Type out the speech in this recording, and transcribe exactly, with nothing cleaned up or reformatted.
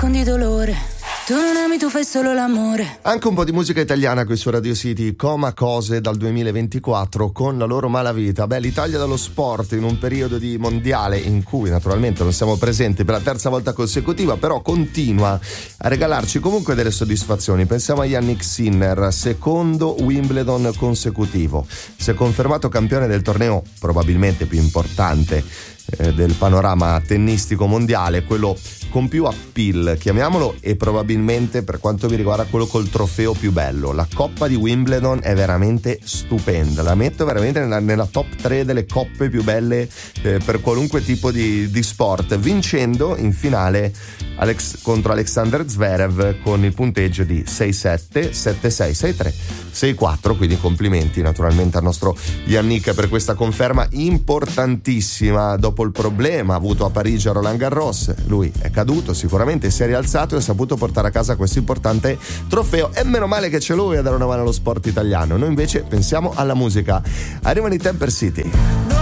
nascondi dolore. Tu non ami, tu fai solo l'amore. Anche un po' di musica italiana qui su Radio City. Coma Cose dal duemilaventiquattro con la loro malavita. Beh, l'Italia dallo sport in un periodo di mondiale in cui naturalmente non siamo presenti per la terza volta consecutiva, però continua a regalarci comunque delle soddisfazioni. Pensiamo a Yannick Sinner, secondo Wimbledon consecutivo. Si è confermato campione del torneo probabilmente più importante eh, del panorama tennistico mondiale, quello con più appeal, chiamiamolo, e probabilmente per quanto mi riguarda quello col trofeo più bello. La Coppa di Wimbledon è veramente stupenda, la metto veramente nella, nella top tre delle coppe più belle eh, per qualunque tipo di, di sport, vincendo in finale Alex, contro Alexander Zverev con il punteggio di sei sette, sette sei, sei tre, sei quattro, quindi complimenti naturalmente al nostro Yannick per questa conferma importantissima. Dopo il problema avuto a Parigi a Roland Garros, lui è caduto, sicuramente si è rialzato e ha saputo portare a casa questo importante trofeo, e meno male che c'è lui a dare una mano allo sport italiano. Noi invece pensiamo alla musica. Arrivano i Temper City.